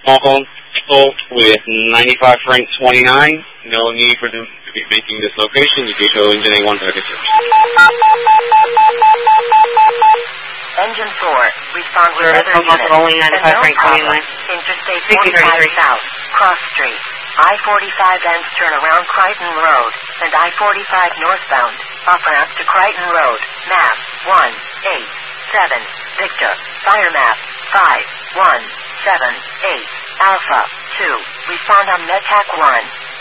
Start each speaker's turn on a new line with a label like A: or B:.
A: Small people with 95 Frank 29. No need for them to be making this location. You can show engine A1 target search.
B: Engine 4, respond with other units.
C: Rolling 95 Frank 29.
B: Interstate 45 South, Cross Street. I-45 ends turn around Crichton Road, and I-45 northbound, up-ramp to Crichton Road, map 187, Victor, fire map 5178, Alpha 2, respond on MedTac 1.